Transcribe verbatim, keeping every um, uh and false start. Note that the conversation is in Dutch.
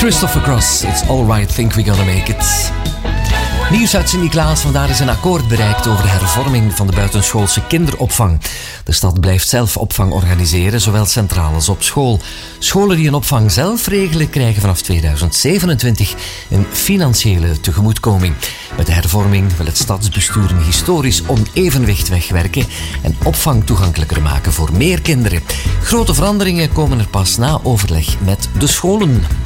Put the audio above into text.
Christopher Cross, it's alright, think we gonna make it. Nieuws uit Sint-Niklaas, vandaar is een akkoord bereikt over de hervorming van de buitenschoolse kinderopvang. De stad blijft zelf opvang organiseren, zowel centraal als op school. Scholen die een opvang zelf regelen, krijgen vanaf tweeduizend zevenentwintig een financiële tegemoetkoming. Met de hervorming wil het stadsbestuur een historisch onevenwicht wegwerken en opvang toegankelijker maken voor meer kinderen. Grote veranderingen komen er pas na overleg met de scholen.